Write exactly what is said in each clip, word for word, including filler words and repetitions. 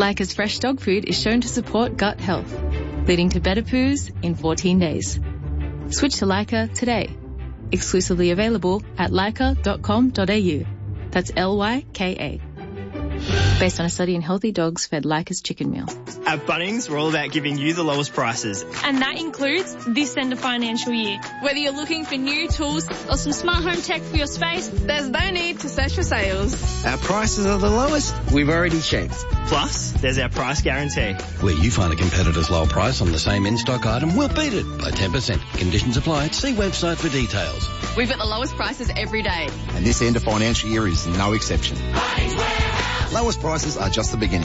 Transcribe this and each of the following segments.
Leica's fresh dog food is shown to support gut health, leading to better poos in fourteen days. Switch to Leica today. Exclusively available at leica dot com dot a u. That's L Y K A. Based on a study in healthy dogs fed Leica's chicken meal. At Bunnings, we're all about giving you the lowest prices. And that includes this end of financial year. Whether you're looking for new tools or some smart home tech for your space, there's no need to search for sales. Our prices are the lowest we've already checked. Plus, there's our price guarantee. Where you find a competitor's low price on the same in-stock item, we'll beat it by ten percent. Conditions apply. See website for details. We've got the lowest prices every day. And this end of financial year is no exception. Lowest prices are just the beginning.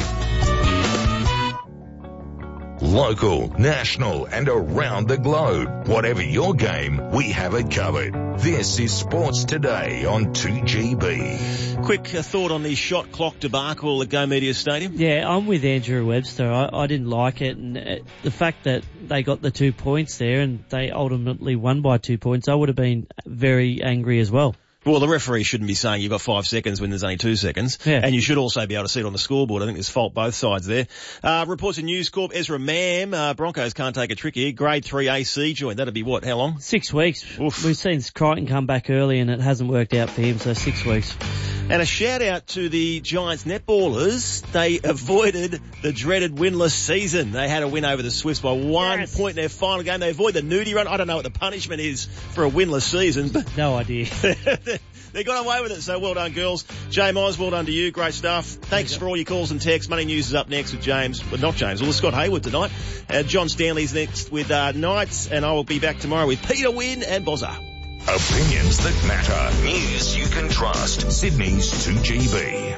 Local, national and around the globe. Whatever your game, we have it covered. This is Sports Today on two G B. Quick uh, thought on the shot clock debacle at Go Media Stadium? Yeah, I'm with Andrew Webster. I, I didn't like it, and uh, the fact that they got the two points there and they ultimately won by two points, I would have been very angry as well. Well, the referee shouldn't be saying you've got five seconds when there's only two seconds. Yeah. And you should also be able to see it on the scoreboard. I think there's fault both sides there. Uh, reports in News Corp, Ezra Mam, uh, Broncos can't take a trick here. Grade three A C joint. That'd be what, how long? Six weeks. Oof. We've seen Crichton come back early and it hasn't worked out for him, so six weeks. And a shout out to the Giants netballers. They avoided the dreaded winless season. They had a win over the Swifts by one yes. point in their final game. They avoid the nudie run. I don't know what the punishment is for a winless season, but no idea. They got away with it, so well done, girls. James Oz, well done to you. Great stuff. Thanks for all your calls and texts. Money News is up next with James, well, not James, well, Scott Hayward tonight. Uh, John Stanley's next with uh, Knights, and I will be back tomorrow with Peter Wynn and Bozza. Opinions that matter. News you can trust. Sydney's two G B.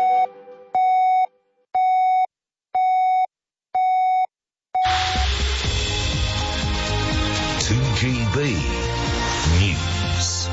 two G B News.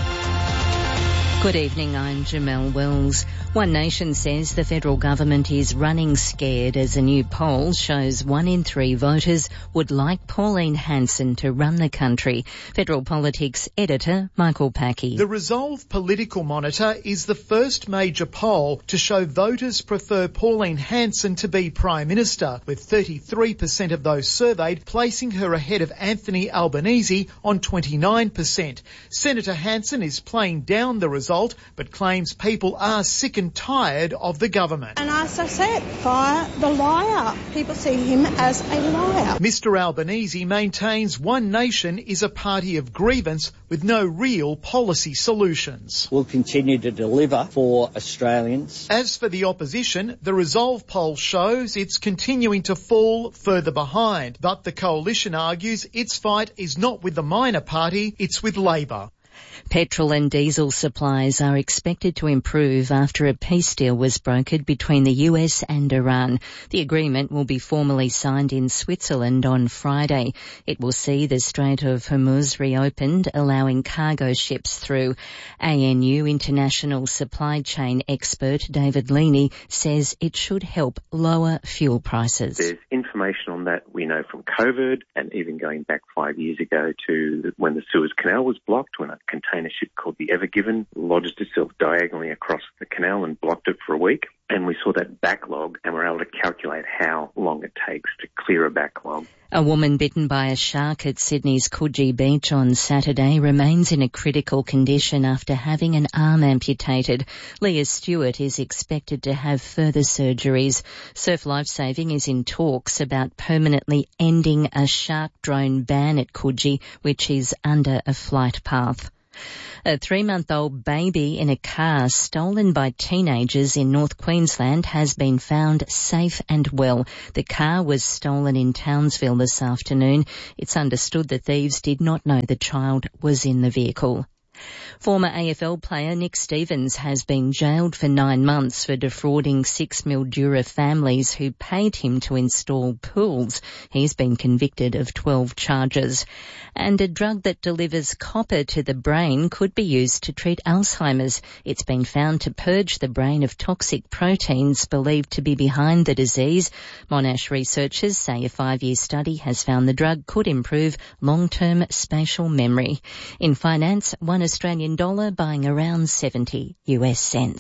Good evening, I'm Jamelle Wells. One Nation says the federal government is running scared as a new poll shows one in three voters would like Pauline Hanson to run the country. Federal Politics editor Michael Packey. The Resolve Political Monitor is the first major poll to show voters prefer Pauline Hanson to be Prime Minister, with thirty-three percent of those surveyed placing her ahead of Anthony Albanese on twenty-nine percent. Senator Hanson is playing down the result, but claims people are sick and tired of the government. And as I said, fire the liar. People see him as a liar. Mister Albanese maintains One Nation is a party of grievance with no real policy solutions. We'll continue to deliver for Australians. As for the opposition, the Resolve poll shows it's continuing to fall further behind, but the coalition argues its fight is not with the minor party, it's with Labor. Petrol and diesel supplies are expected to improve after a peace deal was brokered between the U S and Iran. The agreement will be formally signed in Switzerland on Friday. It will see the Strait of Hormuz reopened, allowing cargo ships through. A N U international supply chain expert David Leaney says it should help lower fuel prices. There's information on that we know from COVID and even going back five years ago to when the Suez Canal was blocked, when a container ship called the Ever Given lodged itself diagonally across the canal and blocked it for a week. And we saw that backlog and were able to calculate how long it takes to clear a backlog. A woman bitten by a shark at Sydney's Coogee Beach on Saturday remains in a critical condition after having an arm amputated. Leah Stewart is expected to have further surgeries. Surf Lifesaving is in talks about permanently ending a shark drone ban at Coogee, which is under a flight path. A three-month-old baby in a car stolen by teenagers in North Queensland has been found safe and well. The car was stolen in Townsville this afternoon. It's understood the thieves did not know the child was in the vehicle. Former A F L player Nick Stevens has been jailed for nine months for defrauding six Mildura families who paid him to install pools. He's been convicted of twelve charges. And a drug that delivers copper to the brain could be used to treat Alzheimer's. It's been found to purge the brain of toxic proteins believed to be behind the disease. Monash researchers say a five-year study has found the drug could improve long-term spatial memory. In finance, one Australian dollar buying around seventy U S cents.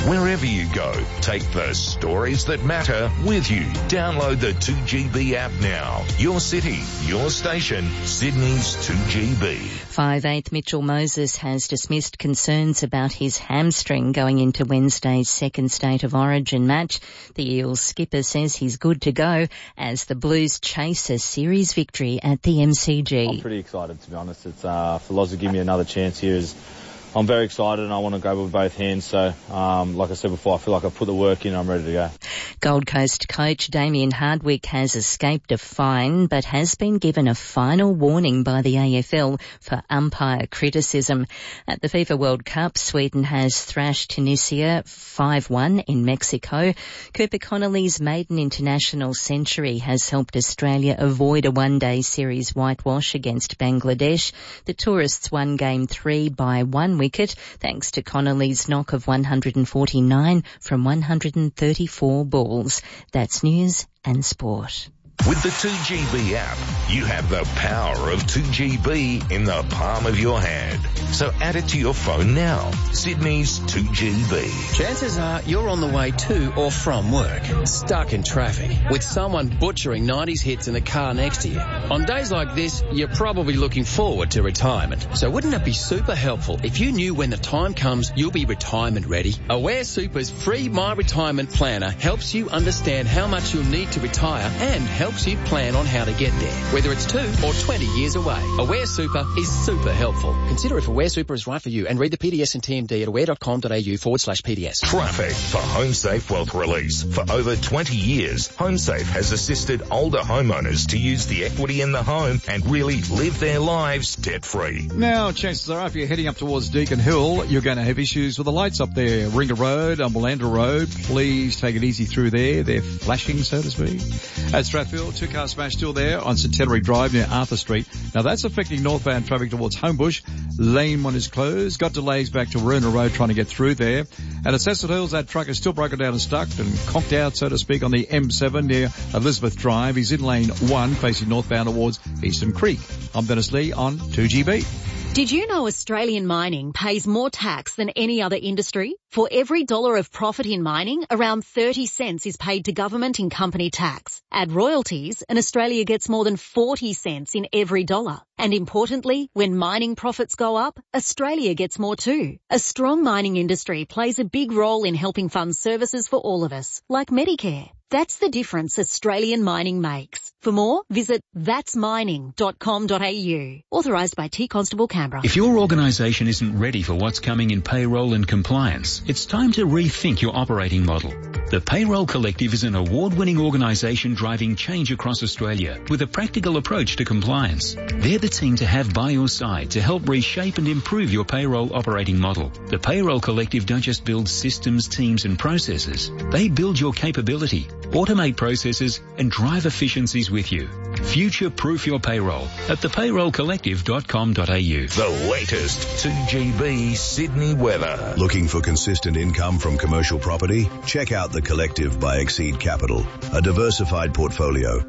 Wherever you go, take the stories that matter with you. Download the two G B app now. Your city, your station, Sydney's two G B. five eighth Mitchell Moses has dismissed concerns about his hamstring going into Wednesday's second State of Origin match. The Eels skipper says he's good to go as the Blues chase a series victory at the M C G. I'm pretty excited, to be honest. It's uh, for Loz to give me another chance here is I'm very excited and I want to go with both hands. So, um, like I said before, I feel like I've put the work in. I'm ready to go. Gold Coast coach Damien Hardwick has escaped a fine but has been given a final warning by the A F L for umpire criticism. At the FIFA World Cup, Sweden has thrashed Tunisia five one in Mexico. Cooper Connolly's maiden international century has helped Australia avoid a one-day series whitewash against Bangladesh. The tourists won game three by one wicket thanks to Connolly's knock of one hundred forty-nine from one hundred thirty-four balls. That's news and sport. With the two G B app, you have the power of two G B in the palm of your hand. So add it to your phone now. Sydney's two G B. Chances are you're on the way to or from work, stuck in traffic, with someone butchering nineties hits in the car next to you. On days like this, you're probably looking forward to retirement. So wouldn't it be super helpful if you knew when the time comes you'll be retirement ready? Aware Super's free My Retirement Planner helps you understand how much you'll need to retire and helps you plan on how to get there, whether it's two or twenty years away. Aware Super is super helpful. Consider if Aware Super is right for you and read the P D S and T M D at aware.com.au forward slash PDS. Traffic for HomeSafe Wealth Release. For over twenty years, HomeSafe has assisted older homeowners to use the equity in the home and really live their lives debt-free. Now, chances are if you're heading up towards Deacon Hill, you're going to have issues with the lights up there. Ringa Road, Umberlandra Road, please take it easy through there. They're flashing, so to speak. At Strathfield, two-car smash still there on Centenary Drive near Arthur Street. Now that's affecting northbound traffic towards Homebush. Lane one is closed. Got delays back to Runa Road trying to get through there. And at Cecil Hills, that truck is still broken down and stuck and conked out, so to speak, on the M seven near Elizabeth Drive. He's in lane one facing northbound towards Eastern Creek. I'm Dennis Lee on two G B. Did you know Australian mining pays more tax than any other industry? For every dollar of profit in mining, around thirty cents is paid to government in company tax. Add royalties and Australia gets more than forty cents in every dollar. And importantly, when mining profits go up, Australia gets more too. A strong mining industry plays a big role in helping fund services for all of us, like Medicare. That's the difference Australian mining makes. For more, visit that's mining dot com dot a u. Authorised by T Constable Canberra. If your organisation isn't ready for what's coming in payroll and compliance, it's time to rethink your operating model. The Payroll Collective is an award-winning organisation driving change across Australia with a practical approach to compliance. They're the team to have by your side to help reshape and improve your payroll operating model. The Payroll Collective don't just build systems, teams and processes. They build your capability, automate processes and drive efficiencies with you. Future-proof your payroll at the payroll collective dot com dot a u. The latest two G B Sydney weather. Looking for consistent income from commercial property? Check out The Collective by Exceed Capital, a diversified portfolio.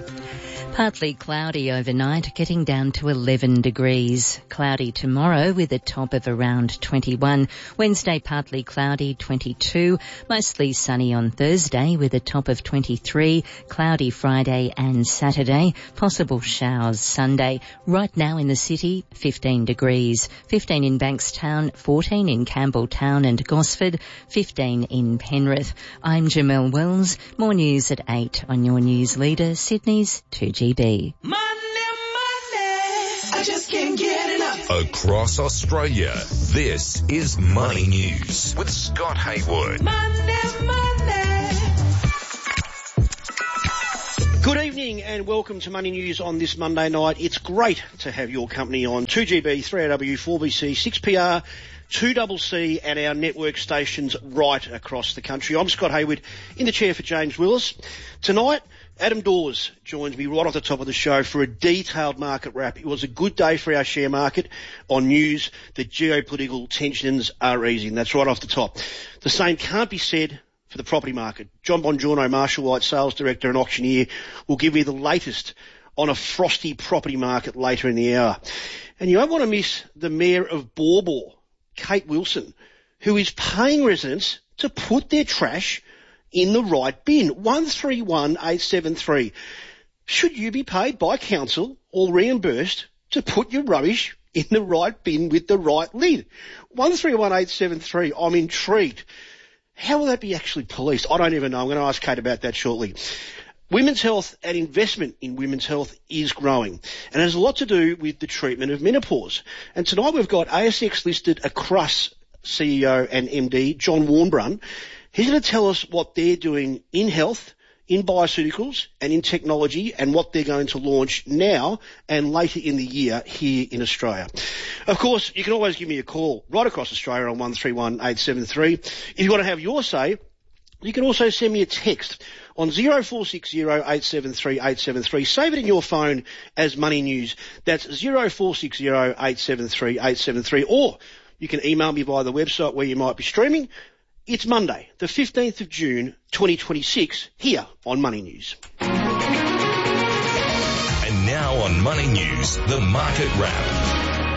Partly cloudy overnight, getting down to eleven degrees. Cloudy tomorrow with a top of around twenty-one. Wednesday partly cloudy, twenty-two. Mostly sunny on Thursday with a top of twenty-three. Cloudy Friday and Saturday. Possible showers Sunday. Right now in the city, fifteen degrees. fifteen in Bankstown, fourteen in Campbelltown and Gosford, fifteen in Penrith. I'm Jamelle Wells. More news at eight on your news leader, Sydney's two G B. Money, money, I just can't get enough. Across Australia, this is Money News with Scott Haywood. Money, money. Good evening and welcome to Money News on this Monday night. It's great to have your company on two G B, three A W, four B C, six P R, two C C and our network stations right across the country. I'm Scott Haywood in the chair for James Willis. Tonight, Adam Dawes joins me right off the top of the show for a detailed market wrap. It was a good day for our share market on news that geopolitical tensions are easing. That's right off the top. The same can't be said for the property market. John Bongiorno, Marshall White Sales Director and Auctioneer, will give me the latest on a frosty property market later in the hour. And you don't want to miss the Mayor of Baw Baw, Kate Wilson, who is paying residents to put their trash in the right bin. one three one eight seven three. Should you be paid by council or reimbursed to put your rubbish in the right bin with the right lid? one three one eight seven three. I'm intrigued. How will that be actually policed? I don't even know. I'm going to ask Kate about that shortly. Women's health and investment in women's health is growing and has a lot to do with the treatment of menopause. And tonight we've got A S X-listed Acrus C E O and M D, John Warnbrunn. He's going to tell us what they're doing in health, in bioceuticals and in technology and what they're going to launch now and later in the year here in Australia. Of course, you can always give me a call right across Australia on one three one eight seven three. If you want to have your say, you can also send me a text on zero four six zero eight seven three eight seven three. Save it in your phone as Money News. That's zero four six zero eight seven three eight seven three. Or you can email me via the website where you might be streaming. It's Monday, the fifteenth of June, twenty twenty-six, here on Money News. And now on Money News, the Market Wrap.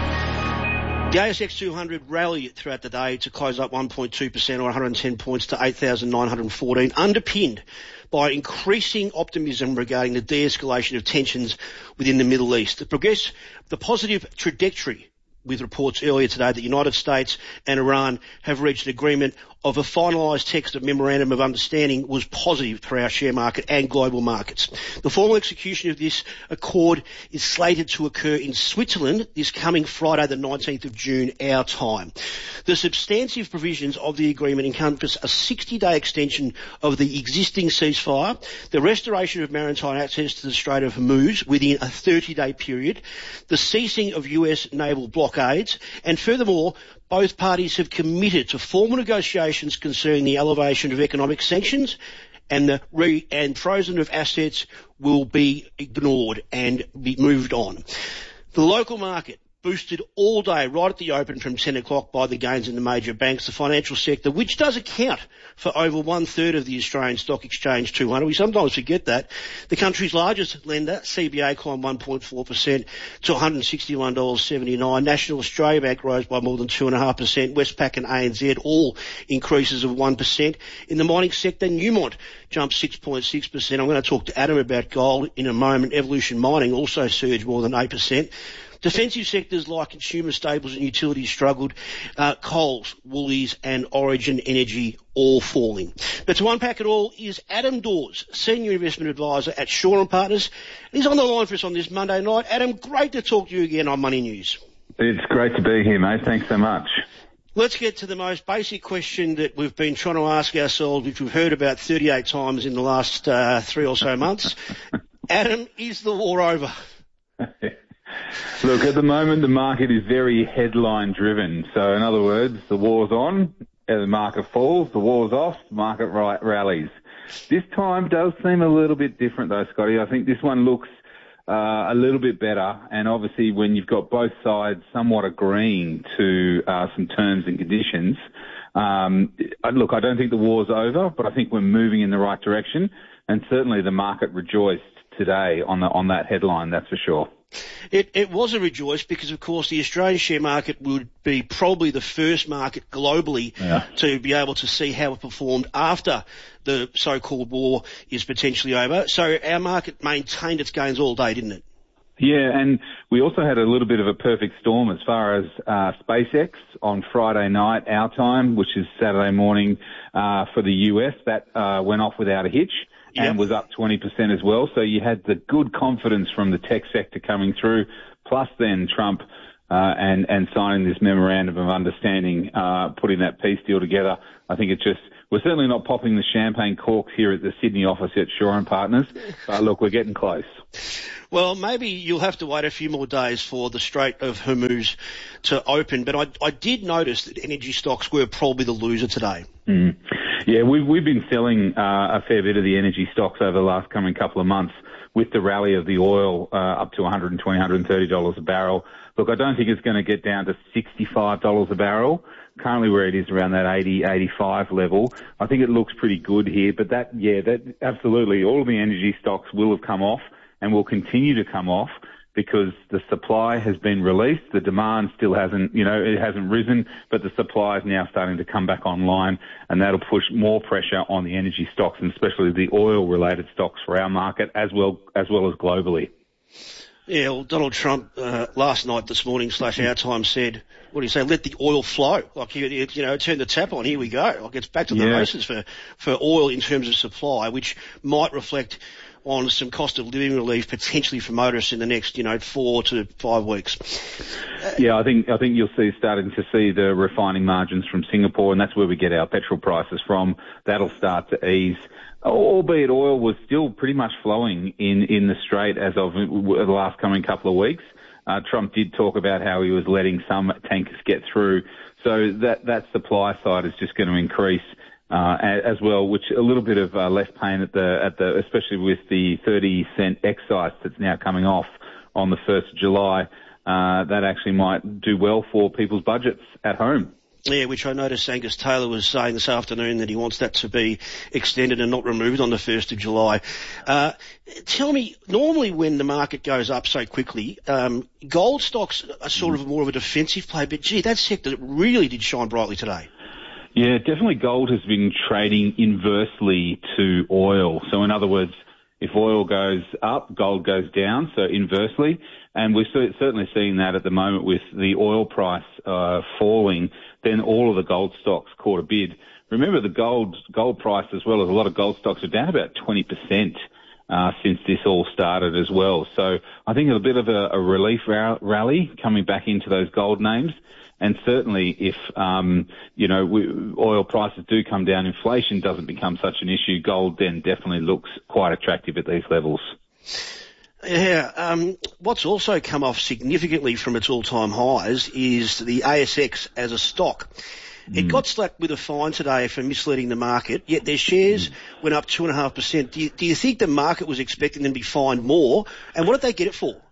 The A S X two hundred rallied throughout the day to close up one point two percent or one hundred ten points to eight thousand nine hundred fourteen, underpinned by increasing optimism regarding the de-escalation of tensions within the Middle East. The progress, the positive trajectory with reports earlier today that the United States and Iran have reached an agreement of a finalised text of Memorandum of Understanding was positive for our share market and global markets. The formal execution of this accord is slated to occur in Switzerland this coming Friday the nineteenth of June, our time. The substantive provisions of the agreement encompass a sixty-day extension of the existing ceasefire, the restoration of maritime access to the Strait of Hormuz within a thirty-day period, the ceasing of U S naval blockades, and furthermore, both parties have committed to formal negotiations concerning the elevation of economic sanctions, and the re- and frozen of assets will be ignored and be moved on. The local market boosted all day right at the open from ten o'clock by the gains in the major banks. The financial sector, which does account for over one third of the Australian Stock Exchange two hundred. We sometimes forget that. The country's largest lender, C B A, climbed one point four percent to one hundred sixty-one dollars seventy-nine. National Australia Bank rose by more than two point five percent. Westpac and A N Z all increases of one percent. In the mining sector, Newmont jumped six point six percent. I'm going to talk to Adam about gold in a moment. Evolution Mining also surged more than eight percent. Defensive sectors like consumer staples and utilities struggled. Uh, Coles, Woolies and Origin Energy all falling. But to unpack it all is Adam Dawes, Senior Investment Advisor at Shaw and Partners. He's on the line for us on this Monday night. Adam, great to talk to you again on Money News. It's great to be here, mate. Thanks so much. Let's get to the most basic question that we've been trying to ask ourselves, which we've heard about thirty-eight times in the last uh, three or so months. Adam, is the war over? Look, at the moment, the market is very headline-driven. So, in other words, the war's on, the market falls, the war's off, the market rallies. This time does seem a little bit different, though, Scotty. I think this one looks uh, a little bit better, and obviously when you've got both sides somewhat agreeing to uh, some terms and conditions, um, look, I don't think the war's over, but I think we're moving in the right direction, and certainly the market rejoiced today on the, on that headline, that's for sure. It, it was a rejoice because, of course, the Australian share market would be probably the first market globally yeah. to be able to see how it performed after the so-called war is potentially over. So our market maintained its gains all day, didn't it? Yeah, and we also had a little bit of a perfect storm as far as uh, SpaceX on Friday night, our time, which is Saturday morning uh, for the U S. That uh, went off without a hitch. And yep. was up twenty percent as well. So you had the good confidence from the tech sector coming through, plus then Trump uh, and, and signing this memorandum of understanding, uh, putting that peace deal together. I think it just, we're certainly not popping the champagne corks here at the Sydney office at Shaw and Partners, but look, we're getting close. Well, maybe you'll have to wait a few more days for the Strait of Hormuz to open, but I, I did notice that energy stocks were probably the loser today. Mm. Yeah, we've, we've been selling uh, a fair bit of the energy stocks over the last coming couple of months with the rally of the oil uh, up to one hundred twenty dollars, one hundred thirty dollars a barrel. Look, I don't think it's going to get down to sixty-five dollars a barrel. Currently where it is around that eighty, eighty-five level. I think it looks pretty good here, but that, yeah, that absolutely, all of the energy stocks will have come off and will continue to come off. because the supply has been released. The demand still hasn't, you know, it hasn't risen, but the supply is now starting to come back online, and that'll push more pressure on the energy stocks, and especially the oil-related stocks for our market, as well as well as globally. Yeah, well, Donald Trump uh, last night, this morning, slash our time, said, what do you say, let the oil flow. Like, you, you know, turn the tap on, here we go. Like, it's back to the Yeah. races for, for oil in terms of supply, which might reflect on some cost of living relief potentially for motorists in the next, you know, four to five weeks. Yeah, I think I think you'll see starting to see the refining margins from Singapore, and that's where we get our petrol prices from. That'll start to ease. Albeit oil was still pretty much flowing in, in the Strait as of the last coming couple of weeks. Uh, Trump did talk about how he was letting some tankers get through. So that, that supply side is just going to increase. Uh, as well, which a little bit of uh, less pain at the, at the, especially with the thirty cent excise that's now coming off on the first of July, uh, that actually might do well for people's budgets at home. Yeah, which I noticed Angus Taylor was saying this afternoon that he wants that to be extended and not removed on the first of July. Uh, tell me, normally when the market goes up so quickly, um, gold stocks are sort of more of a defensive play, but gee, that sector really did shine brightly today. Yeah, definitely gold has been trading inversely to oil. So in other words, if oil goes up, gold goes down, so inversely. And we're certainly seeing that at the moment with the oil price uh, falling, then all of the gold stocks caught a bid. Remember, the gold gold price, as well as a lot of gold stocks, are down about twenty percent uh, since this all started as well. So I think a bit of a, a relief rally coming back into those gold names. And certainly if, um, you know, we, oil prices do come down, inflation doesn't become such an issue, gold then definitely looks quite attractive at these levels. Yeah, um, what's also come off significantly from its all-time highs is the A S X as a stock. It mm. got slapped with a fine today for misleading the market, yet their shares mm. went up two point five percent. Do you, do you think the market was expecting them to be fined more? And what did they get it for?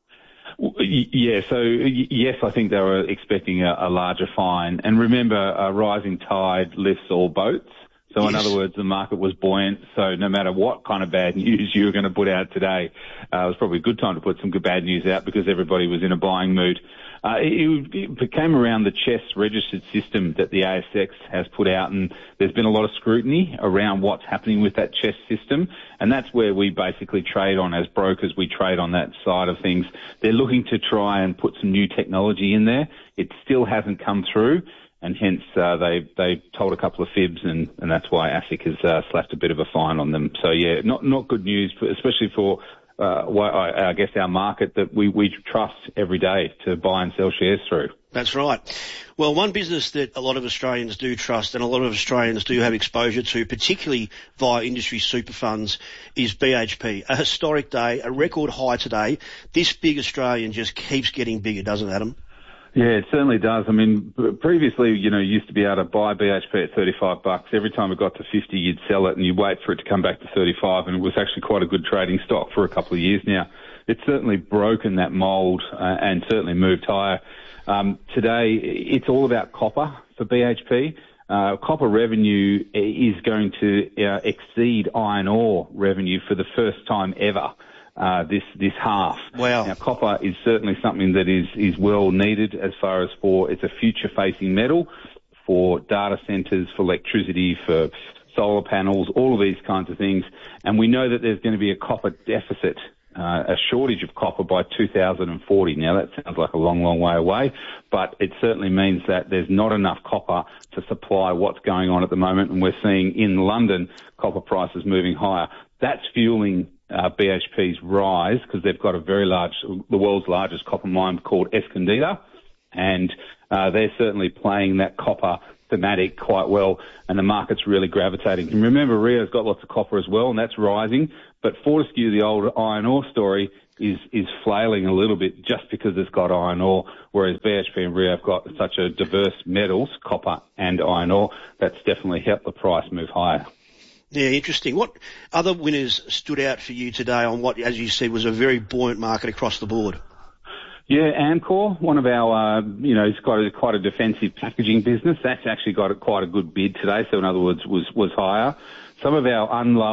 Yeah, so yes, I think they were expecting a, a larger fine. And remember, a rising tide lifts all boats. So yes. In other words, the market was buoyant. So no matter what kind of bad news you were going to put out today, uh, it was probably a good time to put some good bad news out because everybody was in a buying mood. Uh, it, it came around the CHESS registered system that the A S X has put out, and there's been a lot of scrutiny around what's happening with that CHESS system, and that's where we basically trade on as brokers. We trade on that side of things. They're looking to try and put some new technology in there. It still hasn't come through, and hence uh, they they told a couple of fibs, and, and that's why ASIC has uh, slapped a bit of a fine on them. So yeah, not not good news, especially for Uh, well, I, I guess our market that we, we trust every day to buy and sell shares through. That's right. Well, one business that a lot of Australians do trust and a lot of Australians do have exposure to, particularly via industry super funds, is B H P. A historic day, a record high today. This big Australian just keeps getting bigger, doesn't it, Adam? Yeah, it certainly does. I mean, previously, you know, you used to be able to buy B H P at thirty-five bucks. Every time it got to fifty, you'd sell it and you'd wait for it to come back to thirty-five, and it was actually quite a good trading stock for a couple of years now. It's certainly broken that mould uh, and certainly moved higher. Um, today, it's all about copper for B H P. Uh, copper revenue is going to uh, exceed iron ore revenue for the first time ever. Uh, this, this half. Wow. Now, copper is certainly something that is, is well needed as far as for, it's a future facing metal for data centers, for electricity, for solar panels, all of these kinds of things. And we know that there's going to be a copper deficit, uh, a shortage of copper by two thousand forty. Now that sounds like a long, long way away, but it certainly means that there's not enough copper to supply what's going on at the moment. And we're seeing in London copper prices moving higher. That's fueling Uh, B H P's rise because they've got a very large, the world's largest copper mine called Escondida, and uh, they're certainly playing that copper thematic quite well, and the market's really gravitating. And remember, Rio's got lots of copper as well, and that's rising, but Fortescue, the old iron ore story, is is flailing a little bit just because it's got iron ore, whereas B H P and Rio have got such a diverse metals, copper and iron ore, that's definitely helped the price move higher. Yeah, interesting. What other winners stood out for you today on what, as you said, was a very buoyant market across the board? Yeah, Amcor, one of our, uh, you know, it's got a, quite a defensive packaging business. That's actually got a, quite a good bid today. So in other words, was, was higher. Some of our unloved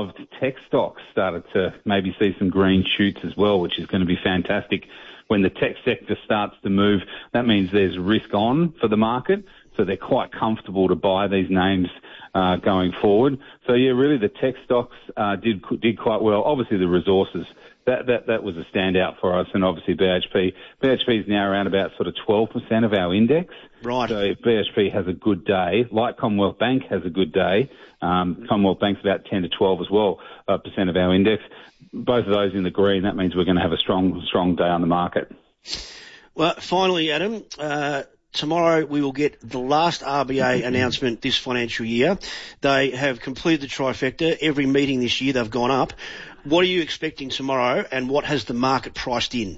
tech stocks started to maybe see some green shoots as well, which is going to be fantastic. When the tech sector starts to move, that means there's risk on for the market, so they're quite comfortable to buy these names uh, going forward. So yeah, really the tech stocks uh, did did quite well. Obviously the resources, that that that was a standout for us, and obviously B H P. B H P is now around about sort of twelve percent of our index. Right. So if B H P has a good day, like Commonwealth Bank has a good day, um, Commonwealth Bank's about ten to twelve as well uh, percent of our index. Both of those in the green, that means we're going to have a strong, strong day on the market. Well, finally, Adam, uh, tomorrow we will get the last R B A announcement this financial year. They have completed the trifecta. Every meeting this year they've gone up. What are you expecting tomorrow, and what has the market priced in?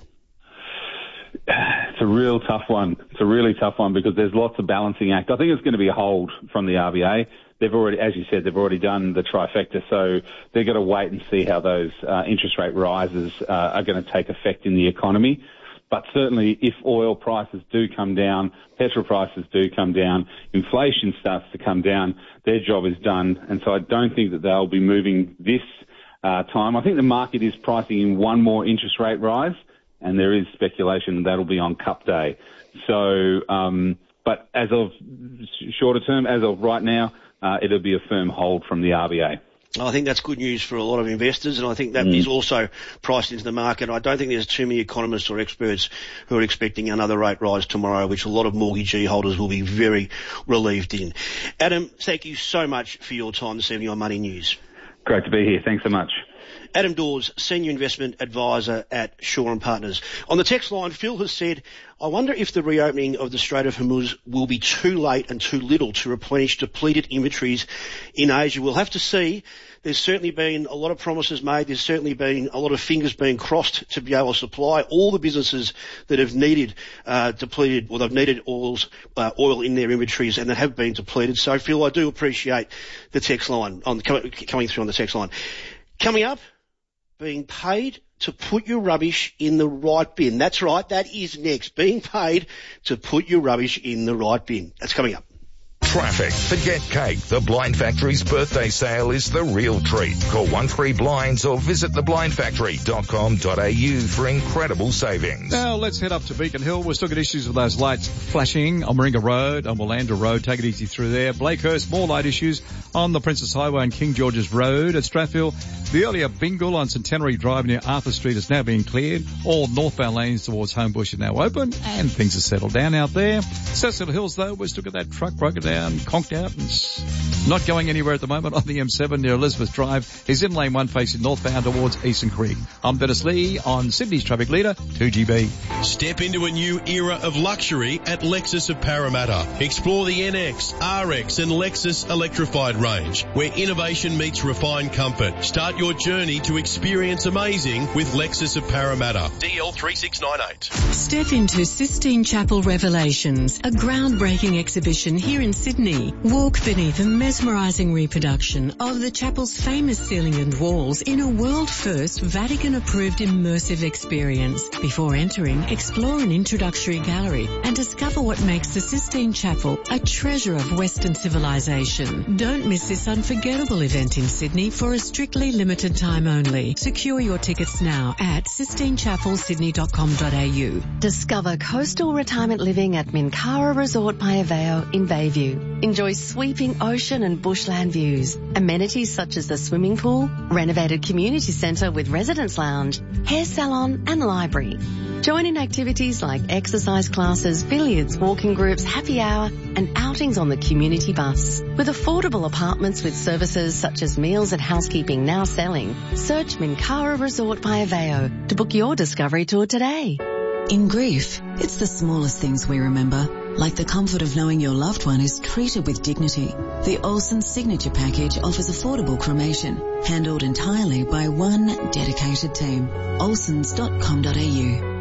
It's a real tough one. It's a really tough one because there's lots of balancing act. I think it's going to be a hold from the R B A. They've already, as you said, they've already done the trifecta, so they're going to wait and see how those uh, interest rate rises uh, are going to take effect in the economy. But certainly if oil prices do come down, petrol prices do come down, inflation starts to come down, their job is done. And so I don't think that they'll be moving this uh, time. I think the market is pricing in one more interest rate rise, and there is speculation that'll be on Cup Day. So, um, but as of shorter term, as of right now, uh, it'll be a firm hold from the R B A. I think that's good news for a lot of investors, and I think that mm. is also priced into the market. I don't think there's too many economists or experts who are expecting another rate rise tomorrow, which a lot of mortgagee holders will be very relieved in. Adam, thank you so much for your time this evening on Money News. Great to be here. Thanks so much. Adam Dawes, Senior Investment Advisor at Shaw and Partners. On the text line, Phil has said, I wonder if the reopening of the Strait of Hormuz will be too late and too little to replenish depleted inventories in Asia. We'll have to see. There's certainly been a lot of promises made. There's certainly been a lot of fingers being crossed to be able to supply all the businesses that have needed uh, depleted, or they've needed oils, uh, oil in their inventories and that have been depleted. So, Phil, I do appreciate the text line, on coming through on the text line. Coming up, being paid to put your rubbish in the right bin. That's right, that is next. Being paid to put your rubbish in the right bin. That's coming up. Traffic. Forget cake. The Blind Factory's birthday sale is the real treat. Call one three blinds or visit the blind factory dot com dot a u for incredible savings. Now let's head up to Beacon Hill. We've still got issues with those lights flashing on Moringa Road, on Willanda Road. Take it easy through there. Blakehurst, more light issues on the Princess Highway and King George's Road. At Strathfield, the earlier Bingle on Centenary Drive near Arthur Street is now being cleared. All northbound lanes towards Homebush are now open and things are settled down out there. Cecil Hills though, we've still got that truck broken down, conked out and not going anywhere at the moment on the M seven near Elizabeth Drive. Is in lane one facing northbound towards Eastern Creek. I'm Dennis Lee on Sydney's traffic leader, two G B. Step into a new era of luxury at Lexus of Parramatta. Explore the N X, R X and Lexus electrified range, where innovation meets refined comfort. Start your journey to experience amazing with Lexus of Parramatta. D L three six nine eight. Step into Sistine Chapel Revelations, a groundbreaking exhibition here in Sydney. Walk beneath a mesmerising reproduction of the chapel's famous ceiling and walls in a world-first Vatican-approved immersive experience. Before entering, explore an introductory gallery and discover what makes the Sistine Chapel a treasure of Western civilization. Don't miss this unforgettable event in Sydney for a strictly limited time only. Secure your tickets now at sistine chapel sydney dot com dot a u. Discover coastal retirement living at Minkara Resort by Aveo in Bayview. Enjoy sweeping ocean and bushland views. Amenities such as the swimming pool, renovated community centre with residence lounge, hair salon and library. Join in activities like exercise classes, billiards, walking groups, happy hour and outings on the community bus. With affordable apartments with services such as meals and housekeeping now selling, search Minkara Resort by Aveo to book your discovery tour today. In grief, it's the smallest things we remember, like the comfort of knowing your loved one is treated with dignity. The Olsen Signature Package offers affordable cremation, handled entirely by one dedicated team. olsons dot com dot a u.